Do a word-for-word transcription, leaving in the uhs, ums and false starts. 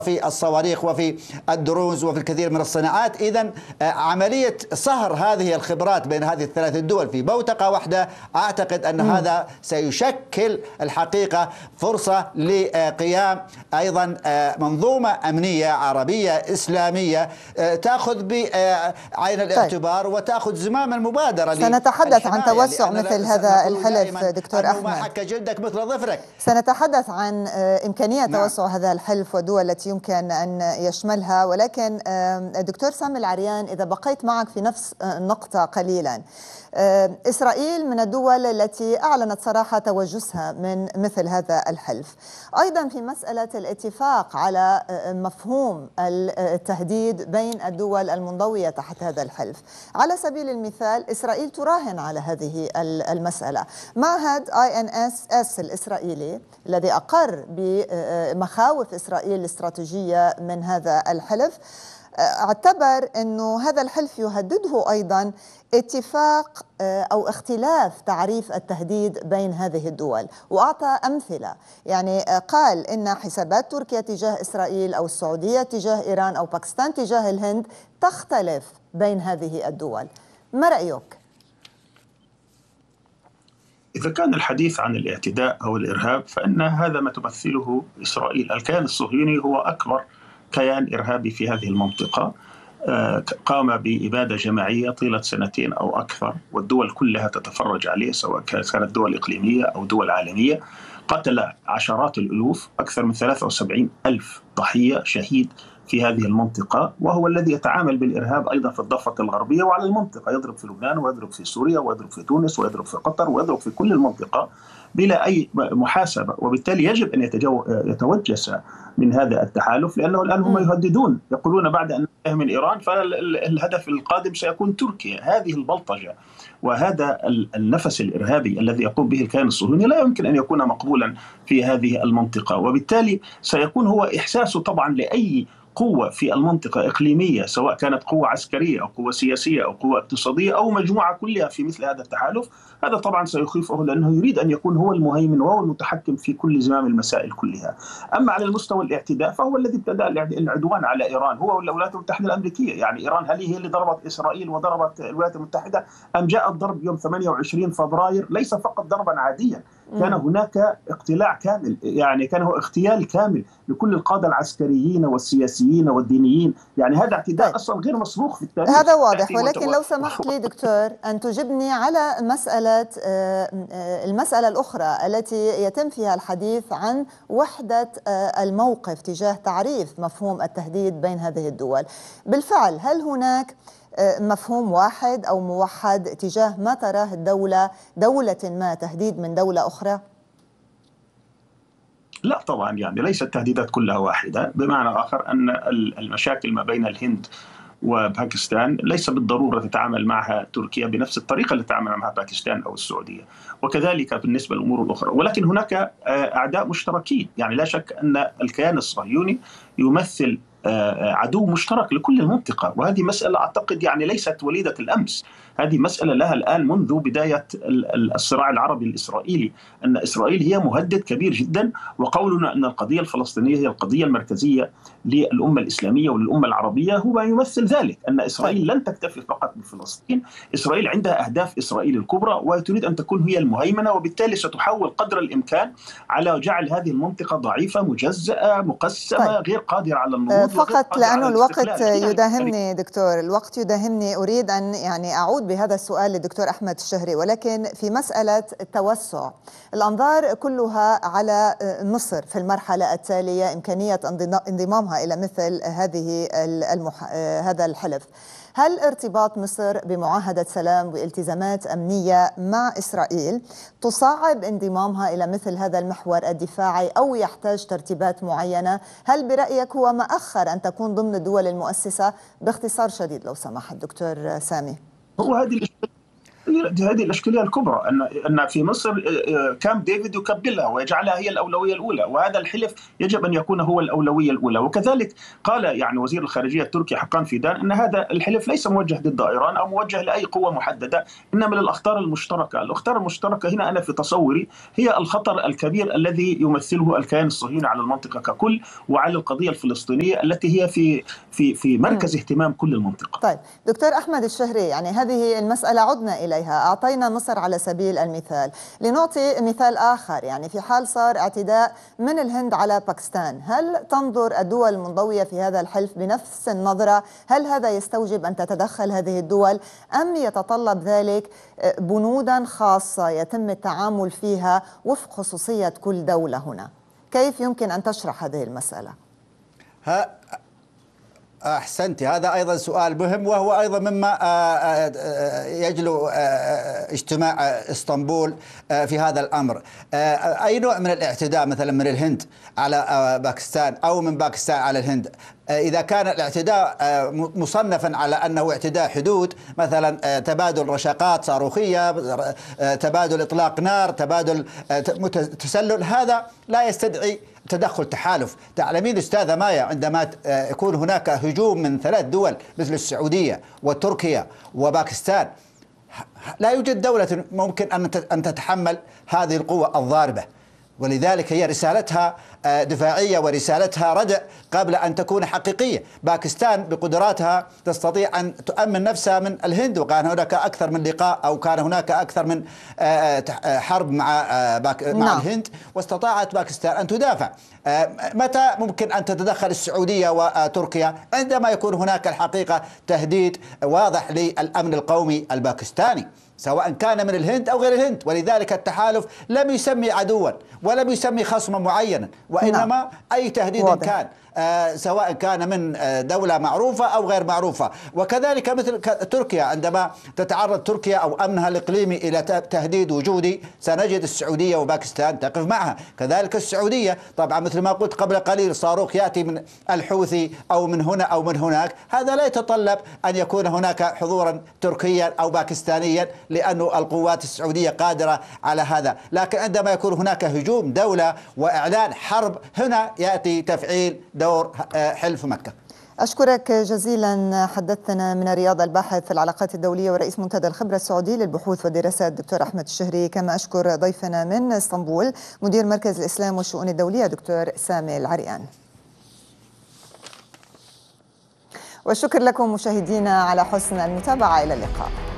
في الصواريخ وفي الدرونز وفي الكثير من الصناعات. إذن عملية صهر هذه الخبرات بين هذه الثلاث الدول في بوتقة واحدة، أعتقد أن م. هذا سيشكل الحقيقة فرصة لقيام أيضا منظومة أمنية عربية إسلامية تأخذ بعين الاعتبار طيب. وتأخذ زمام المبادرة. سنتحدث عن توسع مثل هذا الحلف دكتور أحمد. ما حك جلدك مثل ظفرك. سنتحدث عن إمكانية نعم. توسع هذا الحلف والدول التي يمكن أن يشملها، ولكن دكتور سامي العريان إذا بقيت معك في نفس النقطة قليلا، إسرائيل من الدول التي أعلنت صراحة توجسها من مثل هذا الحلف، أيضا في مسألة الاتفاق على مفهوم التهديد بين الدول المنضوية تحت هذا الحلف. على سبيل المثال إسرائيل تراهن على هذه المسألة. معهد آي إن إس إس الإسرائيلي الذي أقر بمخاوف إسرائيل الاستراتيجية من هذا الحلف اعتبر أنه هذا الحلف يهدده أيضا اتفاق أو اختلاف تعريف التهديد بين هذه الدول، وأعطى أمثلة. يعني قال إن حسابات تركيا تجاه إسرائيل أو السعودية تجاه إيران أو باكستان تجاه الهند تختلف بين هذه الدول. ما رأيك؟ إذا كان الحديث عن الاعتداء أو الإرهاب فإن هذا ما تمثله إسرائيل. الكيان الصهيوني هو أكبر كيان إرهابي في هذه المنطقة، قام بإبادة جماعية طيلة سنتين أو أكثر، والدول كلها تتفرج عليه سواء كانت دول إقليمية أو دول عالمية. قتل عشرات الألوف، أكثر من ثلاثة وسبعين ألف ضحية شهيد في هذه المنطقة، وهو الذي يتعامل بالإرهاب أيضا في الضفة الغربية وعلى المنطقة، يضرب في لبنان ويضرب في سوريا ويضرب في تونس ويضرب في قطر ويضرب في كل المنطقة بلا أي محاسبة. وبالتالي يجب أن يتوجس من هذا التحالف، لأنه الآن هم يهددون، يقولون بعد أن ننتهي من إيران فالهدف القادم سيكون تركيا. هذه البلطجة وهذا النفس الإرهابي الذي يقوم به الكيان الصهيوني لا يمكن أن يكون مقبولا في هذه المنطقة، وبالتالي سيكون هو إحساسه طبعا لأي قوة في المنطقة إقليمية، سواء كانت قوة عسكرية أو قوة سياسية أو قوة اقتصادية أو مجموعة كلها في مثل هذا التحالف. هذا طبعا سيخيفه، لأنه يريد أن يكون هو المهيمن وهو المتحكم في كل زمام المسائل كلها. أما على المستوى الاعتداء فهو الذي ابتدأ العدوان على إيران، هو والولايات المتحدة الأمريكية. يعني إيران هل هي اللي ضربت إسرائيل وضربت الولايات المتحدة، أم جاء الضرب يوم ثمانية وعشرين فبراير ليس فقط ضربا عاديا، كان هناك اقتلاع كامل، يعني كان هو اغتيال كامل لكل القادة العسكريين والسياسيين والدينيين. يعني هذا اعتداء طيب. أصلا غير مسبوق في التاريخ. هذا واضح، ولكن لو سمحت لي دكتور أن تجبني على مسألة المسألة الأخرى التي يتم فيها الحديث عن وحدة الموقف تجاه تعريف مفهوم التهديد بين هذه الدول. بالفعل هل هناك مفهوم واحد أو موحد تجاه ما تراه الدولة دولة ما تهديد من دولة أخرى؟ لا طبعا، يعني ليست التهديدات كلها واحدة. بمعنى آخر أن المشاكل ما بين الهند وباكستان ليس بالضرورة تتعامل معها تركيا بنفس الطريقة اللي تتعامل معها باكستان أو السعودية، وكذلك بالنسبة للأمور الأخرى. ولكن هناك أعداء مشتركين، يعني لا شك أن الكيان الصهيوني يمثل عدو مشترك لكل المنطقة، وهذه مسألة أعتقد يعني ليست وليدة الأمس. هذه مسألة لها الآن منذ بداية الصراع العربي الإسرائيلي، أن إسرائيل هي مهدد كبير جدا، وقولنا أن القضية الفلسطينية هي القضية المركزية للأمة الإسلامية وللأمة العربية هو ما يمثل ذلك، أن إسرائيل لن تكتفي فقط بفلسطين. إسرائيل عندها أهداف إسرائيل الكبرى وتريد أن تكون هي المهيمنة، وبالتالي ستحاول قدر الإمكان على جعل هذه المنطقة ضعيفة مجزأة مقسمة غير قادرة على النهوض. فقط لأنه الوقت يداهمني دكتور، الوقت يداهمني، أريد أن يعني أعود بهذا السؤال للدكتور أحمد الشهري، ولكن في مسألة التوسع الأنظار كلها على مصر في المرحلة التالية، إمكانية انضمامها إلى مثل هذه المح... هذا الحلف. هل ارتباط مصر بمعاهدة سلام والتزامات أمنية مع إسرائيل تصعب انضمامها إلى مثل هذا المحور الدفاعي أو يحتاج ترتيبات معينة؟ هل برأيك هو ما أخر أن تكون ضمن الدول المؤسسة؟ باختصار شديد لو سمحت دكتور سامي. هو هذه هذه الاشكاليه الكبرى، ان ان في مصر كامب ديفيد يكبلها ويجعلها هي الاولويه الاولى، وهذا الحلف يجب ان يكون هو الاولويه الاولى. وكذلك قال يعني وزير الخارجيه التركي حقان فيدان ان هذا الحلف ليس موجه ضد ايران او موجه لاي قوه محدده، انما للاخطار المشتركه. الاخطار المشتركه هنا انا في تصوري هي الخطر الكبير الذي يمثله الكيان الصهيوني على المنطقه ككل وعلى القضيه الفلسطينيه التي هي في في في مركز اهتمام كل المنطقه. طيب دكتور احمد الشهري، يعني هذه المساله عدنا اليها، اعطينا مصر على سبيل المثال، لنعطي مثال اخر. يعني في حال صار اعتداء من الهند على باكستان، هل تنظر الدول المنضويه في هذا الحلف بنفس النظره؟ هل هذا يستوجب ان تتدخل هذه الدول ام يتطلب ذلك بنودا خاصه يتم التعامل فيها وفق خصوصيه كل دوله هنا؟ كيف يمكن ان تشرح هذه المساله؟ ها أحسنت، هذا أيضا سؤال مهم، وهو أيضا مما يجلو اجتماع اسطنبول في هذا الأمر. أي نوع من الاعتداء مثلا من الهند على باكستان أو من باكستان على الهند، إذا كان الاعتداء مصنفا على أنه اعتداء حدود، مثلا تبادل رشقات صاروخية، تبادل إطلاق نار، تبادل تسلل، هذا لا يستدعي تدخل تحالف. تعلمين أستاذة مايا، عندما يكون هناك هجوم من ثلاث دول مثل السعودية وتركيا وباكستان، لا يوجد دولة ممكن أن تتحمل هذه القوة الضاربة، ولذلك هي رسالتها دفاعية ورسالتها ردع قبل أن تكون حقيقية. باكستان بقدراتها تستطيع أن تؤمن نفسها من الهند، وكان هناك أكثر من لقاء أو كان هناك أكثر من حرب مع مع الهند، واستطاعت باكستان أن تدافع. متى ممكن أن تتدخل السعودية وتركيا؟ عندما يكون هناك الحقيقة تهديد واضح للأمن القومي الباكستاني، سواء كان من الهند أو غير الهند. ولذلك التحالف لم يسمي عدوا ولم يسمي خصما معينا، وإنما أي تهديد واضح. كان آه سواء كان من آه دولة معروفة أو غير معروفة. وكذلك مثل تركيا، عندما تتعرض تركيا أو أمنها الإقليمي إلى تهديد وجودي، سنجد السعودية وباكستان تقف معها. كذلك السعودية طبعا مثل ما قلت قبل قليل، صاروخ يأتي من الحوثي أو من هنا أو من هناك، هذا لا يتطلب أن يكون هناك حضورا تركيا أو باكستانيا، لأن القوات السعودية قادرة على هذا. لكن عندما يكون هناك هجوم دولة وإعلان حرب، هنا يأتي تفعيل دور حلف مكة. أشكرك جزيلا. حدثنا من الرياض الباحث في العلاقات الدولية ورئيس منتدى الخبرة السعودي للبحوث والدراسات دكتور أحمد الشهري. كما أشكر ضيفنا من اسطنبول مدير مركز الإسلام والشؤون الدولية دكتور سامي العريان. والشكر لكم مشاهدينا على حسن المتابعة. إلى اللقاء.